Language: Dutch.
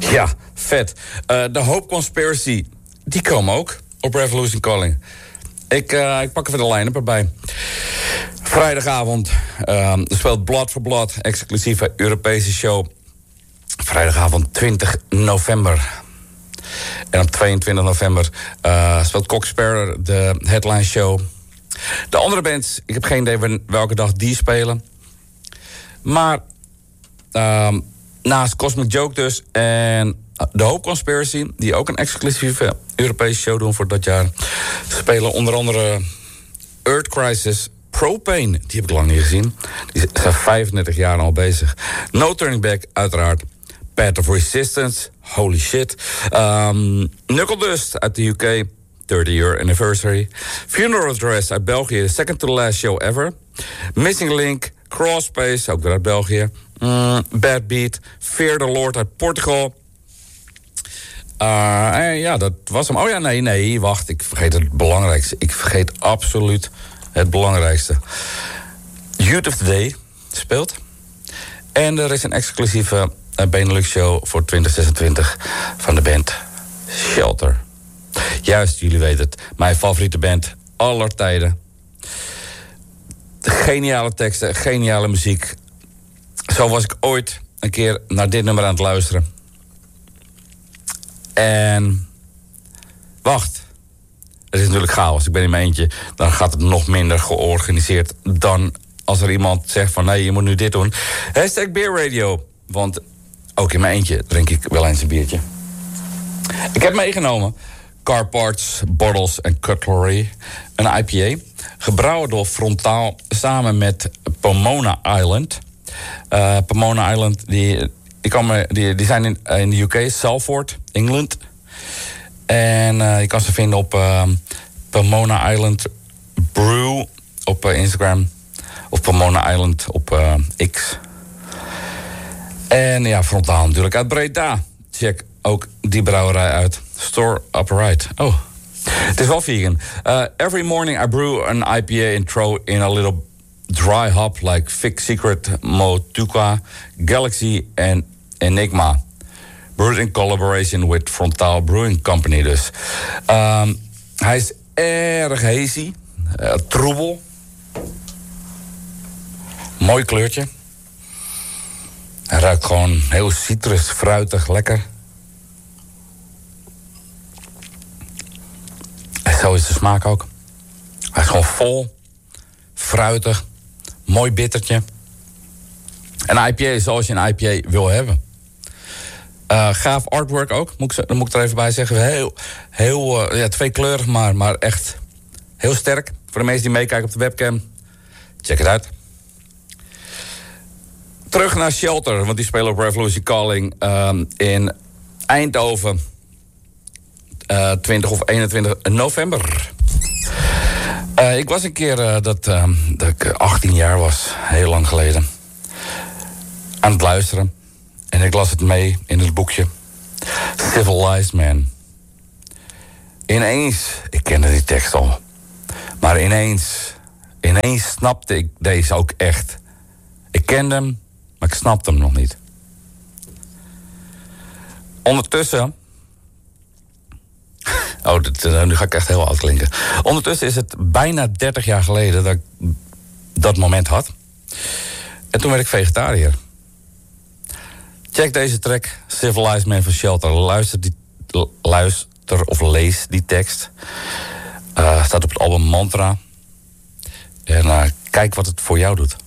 Ja, vet. De Hope Conspiracy, die komen ook op Revolution Calling. Ik pak even de line-up erbij. Vrijdagavond speelt Blood for Blood, exclusieve Europese show. Vrijdagavond 20 november. En op 22 november speelt Coxsparrow de headline show. De andere bands, ik heb geen idee welke dag die spelen. Maar naast Cosmic Joke dus en The Hope Conspiracy, die ook een exclusieve Europese show doen voor dat jaar, spelen onder andere Earth Crisis, Propane, die heb ik lang niet gezien. Die zijn 35 jaar al bezig. No Turning Back, uiteraard. Path of Resistance, holy shit. Knuckle Dust uit de UK, 30-year anniversary. Funeral Dress uit België, the second to the last show ever. Missing Link, Crawlspace, ook weer uit België. Bad Beat, Fear the Lord uit Portugal. Ja, dat was hem. Oh ja, nee, wacht. Ik vergeet het belangrijkste. Ik vergeet absoluut het belangrijkste. Youth of the Day speelt. En er is een exclusieve Benelux show voor 2026 van de band Shelter. Juist, jullie weten het. Mijn favoriete band aller tijden. Geniale teksten, geniale muziek. Zo was ik ooit een keer naar dit nummer aan het luisteren. En wacht, het is natuurlijk chaos. Ik ben in mijn eentje. Dan gaat het nog minder georganiseerd dan als er iemand zegt van nee, je moet nu dit doen. #Beer Radio. Want ook in mijn eentje drink ik wel eens een biertje. Ik heb meegenomen Car Parts, Bottles en Cutlery. Een IPA. Gebrouwen door Frontaal samen met Pomona Island. Pomona Island, die zijn in de UK, Salford, Engeland. En je kan ze vinden op Pomona Island Brew op Instagram. Of Pomona Island op X. En ja, Frontaal natuurlijk uit Breda. Check ook die brouwerij uit. Store Upright. Oh, het is wel vegan. Every morning I brew an IPA and throw in a little dry hop like Vic Secret, Motueka, Galaxy en Enigma. Brewed in collaboration with Frontaal Brewing Company dus. Hij is erg hazy. Troebel. Mooi kleurtje. Hij ruikt gewoon heel citrus, fruitig, lekker. En zo is de smaak ook. Hij is gewoon vol, fruitig, mooi bittertje. Een IPA zoals je een IPA wil hebben. Gaaf artwork ook, dat moet ik er even bij zeggen. Heel tweekleurig, maar echt heel sterk. Voor de mensen die meekijken op de webcam, check het uit. Terug naar Shelter, want die spelen op Revolution Calling in Eindhoven. 20 of 21 november. Ik was een keer dat ik 18 jaar was, heel lang geleden, aan het luisteren. En ik las het mee in het boekje Civilized Man. Ineens, ik kende die tekst al, maar ineens snapte ik deze ook echt. Ik kende hem, maar ik snapte hem nog niet. Ondertussen... nu ga ik echt heel oud klinken. Ondertussen is het bijna 30 jaar geleden dat ik dat moment had. En toen werd ik vegetariër. Check deze track, Civilized Man van Shelter. Luister of lees die tekst. Staat op het album Mantra. En kijk wat het voor jou doet.